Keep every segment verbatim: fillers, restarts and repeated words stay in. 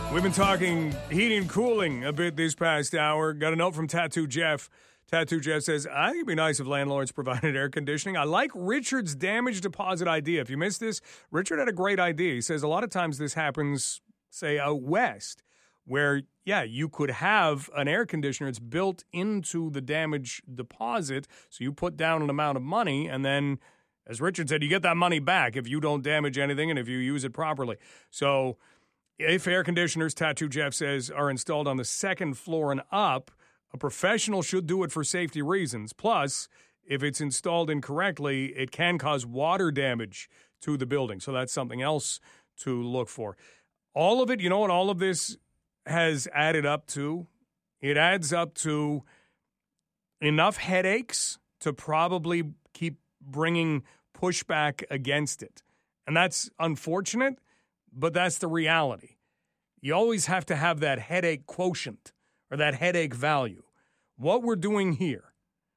We've been talking heating and cooling a bit this past hour. Got a note from Tattoo Jeff. Tattoo Jeff says, I think it'd be nice if landlords provided air conditioning. I like Richard's damage deposit idea. If you missed this, Richard had a great idea. He says a lot of times this happens, say, out west, where, yeah, you could have an air conditioner. It's built into the damage deposit, so you put down an amount of money, and then, as Richard said, you get that money back if you don't damage anything and if you use it properly. So if air conditioners, Tattoo Jeff says, are installed on the second floor and up, a professional should do it for safety reasons. Plus, if it's installed incorrectly, it can cause water damage to the building. So that's something else to look for. All of it, you know what all of this has added up to? It adds up to enough headaches to probably keep bringing pushback against it. And that's unfortunate, but that's the reality. You always have to have that headache quotient or that headache value. What we're doing here,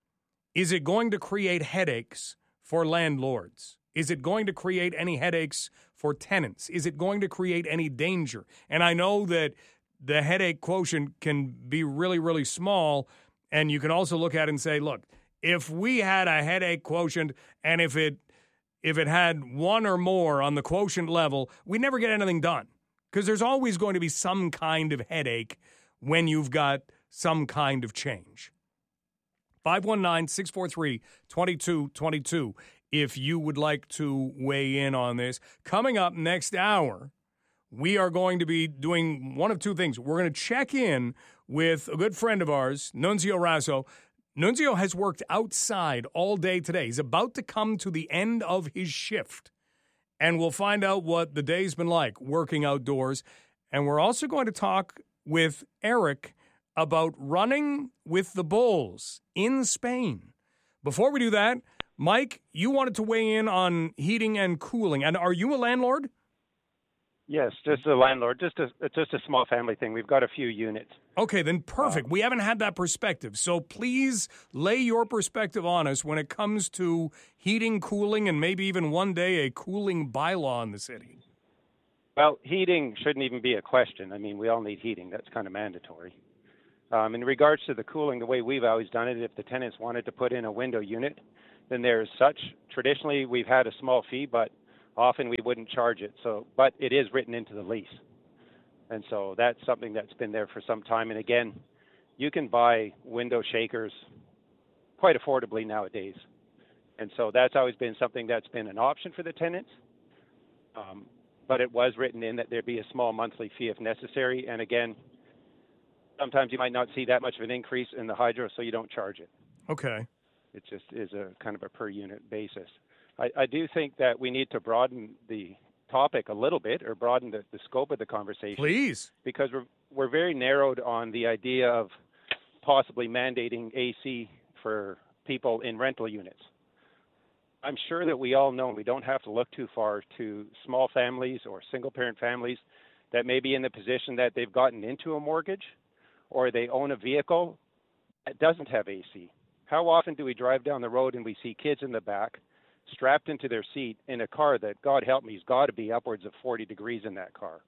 is it going to create headaches for landlords? Is it going to create any headaches for tenants? Is it going to create any danger? And I know that the headache quotient can be really, really small, and you can also look at it and say, look, if we had a headache quotient and if it if it had one or more on the quotient level, we'd never get anything done. Because there's always going to be some kind of headache when you've got some kind of change. five one nine, six four three, two two two two if you would like to weigh in on this. Coming up next hour, we are going to be doing one of two things. We're going to check in with a good friend of ours, Nunzio Rasso. Nunzio has worked outside all day today. He's about to come to the end of his shift. And we'll find out what the day's been like working outdoors. And we're also going to talk with Eric about running with the Bulls in Spain. Before we do that, Mike, you wanted to weigh in on heating and cooling. And are you a landlord? Yes, just a landlord, just a just a small family thing. We've got a few units. Okay, then perfect. Um, we haven't had that perspective. So please lay your perspective on us when it comes to heating, cooling, and maybe even one day a cooling bylaw in the city. Well, heating shouldn't even be a question. I mean, we all need heating. That's kind of mandatory. Um, in regards to the cooling, the way we've always done it, if the tenants wanted to put in a window unit, then there's such. Traditionally, we've had a small fee, but often we wouldn't charge it. So, but it is written into the lease. And so that's something that's been there for some time. And again, you can buy window shakers quite affordably nowadays. And so that's always been something that's been an option for the tenants. Um, but it was written in that there'd be a small monthly fee if necessary. And again, sometimes you might not see that much of an increase in the hydro, so you don't charge it. Okay. It just is a kind of a per unit basis. I, I do think that we need to broaden the topic a little bit, or broaden the, the scope of the conversation. Please. Because we're we're very narrowed on the idea of possibly mandating A C for people in rental units. I'm sure that we all know, we don't have to look too far, to small families or single-parent families that may be in the position that they've gotten into a mortgage or they own a vehicle that doesn't have A C. How often do we drive down the road and we see kids in the back strapped into their seat in a car that, God help me, has got to be upwards of forty degrees in that car?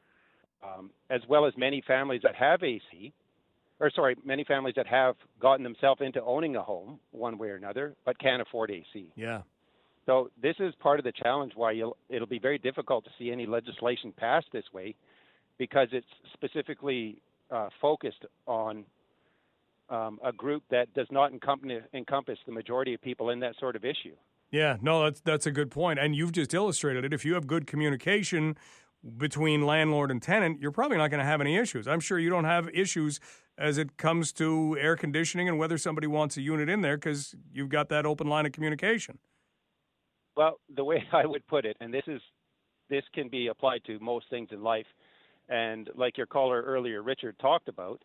Um, as well as many families that have A C, or sorry, many families that have gotten themselves into owning a home one way or another, but can't afford A C. Yeah. So this is part of the challenge why you'll, it'll be very difficult to see any legislation passed this way, because it's specifically uh, focused on um, a group that does not encompass, encompass the majority of people in that sort of issue. Yeah, no, that's that's a good point. And you've just illustrated it. If you have good communication between landlord and tenant, you're probably not going to have any issues. I'm sure you don't have issues as it comes to air conditioning and whether somebody wants a unit in there, because you've got that open line of communication. Well, the way I would put it, and this is this can be applied to most things in life, and like your caller earlier, Richard, talked about,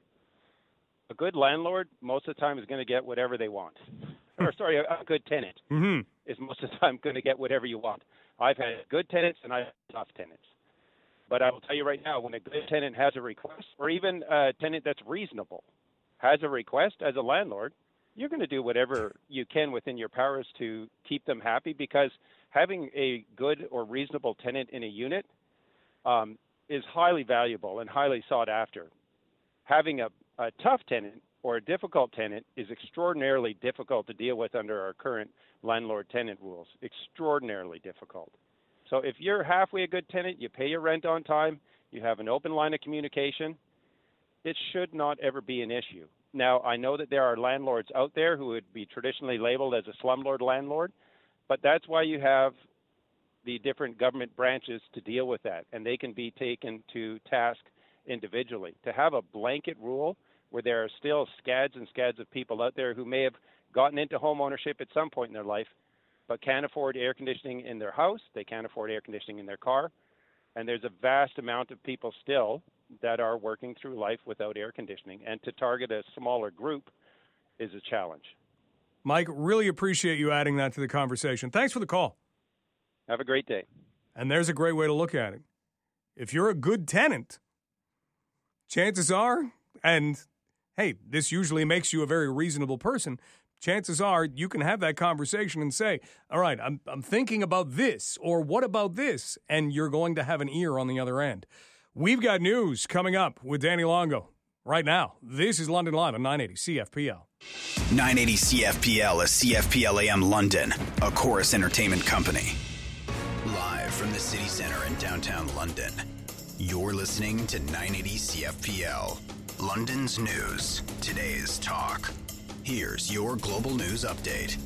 a good landlord most of the time is going to get whatever they want. or sorry, a, a good tenant mm-hmm. is most of the time going to get whatever you want. I've had good tenants and I've had tough tenants. But I will tell you right now, when a good tenant has a request, or even a tenant that's reasonable has a request as a landlord, you're going to do whatever you can within your powers to keep them happy, because having a good or reasonable tenant in a unit, um, is highly valuable and highly sought after. Having a, a tough tenant or a difficult tenant is extraordinarily difficult to deal with under our current landlord-tenant rules. Extraordinarily difficult. So if you're halfway a good tenant, you pay your rent on time, you have an open line of communication, it should not ever be an issue. Now, I know that there are landlords out there who would be traditionally labeled as a slumlord landlord, but that's why you have the different government branches to deal with that, and they can be taken to task individually. To have a blanket rule where there are still scads and scads of people out there who may have gotten into home ownership at some point in their life, but can't afford air conditioning in their house, they can't afford air conditioning in their car, and there's a vast amount of people still that are working through life without air conditioning, and to target a smaller group is a challenge. Mike, really appreciate you adding that to the conversation. Thanks for the call. Have a great day. And there's a great way to look at it. If you're a good tenant, chances are, and hey, this usually makes you a very reasonable person, chances are you can have that conversation and say, all right, I'm I'm thinking about this, or what about this? And you're going to have an ear on the other end. We've got news coming up with Danny Longo right now. This is London Live on nine eighty C F P L. nine eighty C F P L is C F P L A M London, a Chorus Entertainment company. Live from the city center in downtown London, you're listening to nine eighty C F P L. London's news, today's talk. Here's your global news update.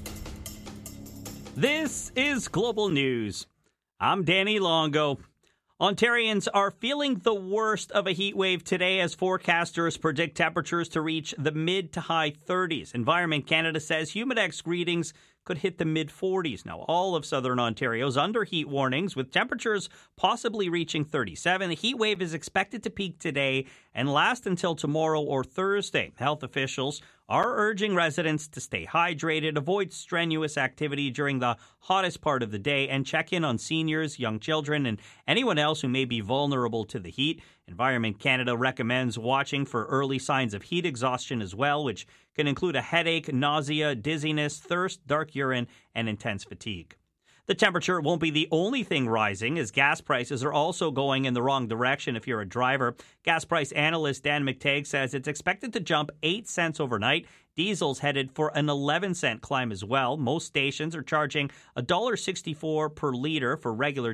This is Global News. I'm Danny Longo. Ontarians are feeling the worst of a heat wave today as forecasters predict temperatures to reach the mid to high thirties. Environment Canada says Humidex readings could hit the mid forties. Now, all of southern Ontario is under heat warnings, with temperatures possibly reaching thirty-seven. The heat wave is expected to peak today and last until tomorrow or Thursday. Health officials are urging residents to stay hydrated, avoid strenuous activity during the hottest part of the day, and check in on seniors, young children, and anyone else who may be vulnerable to the heat. Environment Canada recommends watching for early signs of heat exhaustion as well, which can include a headache, nausea, dizziness, thirst, dark urine, and intense fatigue. The temperature won't be the only thing rising, as gas prices are also going in the wrong direction if you're a driver. Gas price analyst Dan McTagg says it's expected to jump eight cents overnight. Diesel's headed for an eleven cent climb as well. Most stations are charging one dollar sixty-four per liter for regular